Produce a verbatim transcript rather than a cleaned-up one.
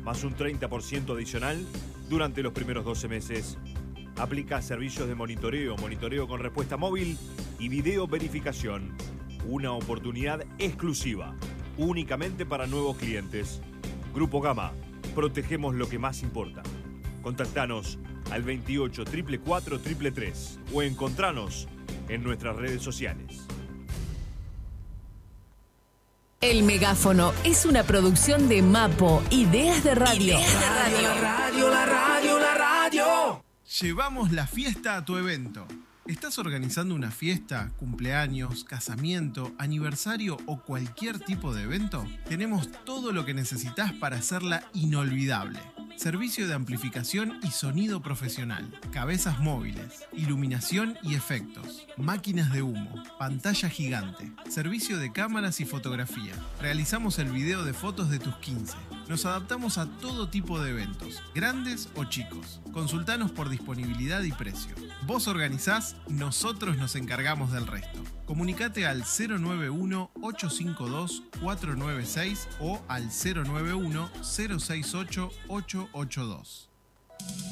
más un treinta por ciento adicional durante los primeros doce meses. Aplica servicios de monitoreo, monitoreo con respuesta móvil y video verificación. Una oportunidad exclusiva, únicamente para nuevos clientes. Grupo Gama, protegemos lo que más importa. Contactanos al veintiocho, cuatro cuatro cuatro, tres tres tres o encontranos en nuestras redes sociales. El Megáfono es una producción de Mapo, Ideas de Radio. Ideas de Radio. La radio, la radio, la radio. Llevamos la fiesta a tu evento. ¿Estás organizando una fiesta, cumpleaños, casamiento, aniversario o cualquier tipo de evento? Tenemos todo lo que necesitas para hacerla inolvidable. Servicio de amplificación y sonido profesional, cabezas móviles, iluminación y efectos, máquinas de humo, pantalla gigante, servicio de cámaras y fotografía. Realizamos el video de fotos de tus quince. Nos adaptamos a todo tipo de eventos, grandes o chicos. Consultanos por disponibilidad y precio. Vos organizás, nosotros nos encargamos del resto. Comunicate al cero nueve uno, ocho cinco dos, cuatro nueve seis o al cero nueve uno, cero seis ocho, ocho ocho dos.